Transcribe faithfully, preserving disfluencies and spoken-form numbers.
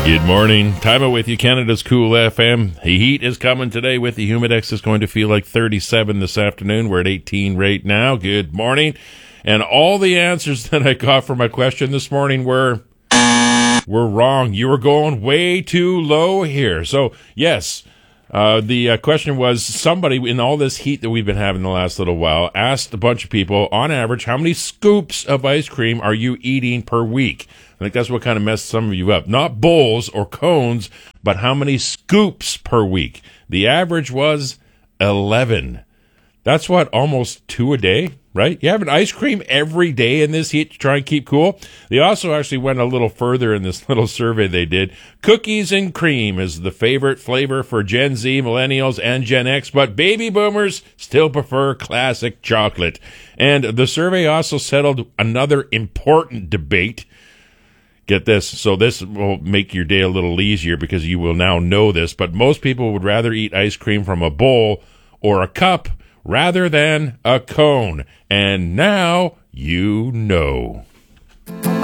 Good morning. Time out with you, Canada's Cool F M. The heat is coming today with the humidex. It's going to feel like thirty-seven this afternoon. We're at eighteen right now. Good morning. And all the answers that I got for my question this morning were were wrong. You were going way too low here. So, yes, uh, the uh, question was, somebody in all this heat that we've been having the last little while asked a bunch of people, on average, how many scoops of ice cream are you eating per week? I think that's what kind of messed some of you up. Not bowls or cones, but how many scoops per week? The average was eleven. That's what, almost two a day, right? You have an ice cream every day in this heat to try and keep cool. They also actually went a little further in this little survey they did. Cookies and cream is the favorite flavor for Gen Z, millennials, and Gen X, but baby boomers still prefer classic chocolate. And the survey also settled another important debate. Get this, so this will make your day a little easier because you will now know this, but most people would rather eat ice cream from a bowl or a cup rather than a cone. And now you know.